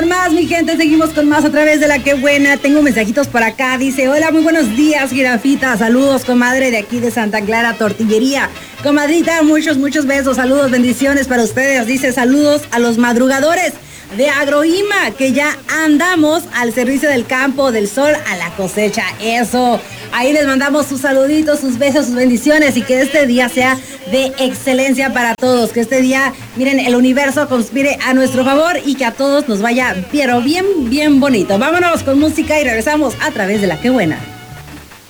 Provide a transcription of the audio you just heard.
con más, mi gente, seguimos con más a través de La Qué Buena. Tengo mensajitos por acá, dice, hola, muy buenos días, jirafita, saludos, comadre, de aquí de Santa Clara, Tortillería. Comadrita, muchos besos, saludos, bendiciones para ustedes. Dice, saludos a los madrugadores de Agroima, que ya andamos al servicio del campo, del sol a la cosecha. Eso, ahí les mandamos sus saluditos, sus besos, sus bendiciones, y que este día sea de excelencia para todos, que este día, miren, el universo conspire a nuestro favor y que a todos nos vaya, pero bien bonito. Vámonos con música y regresamos a través de La Qué Buena.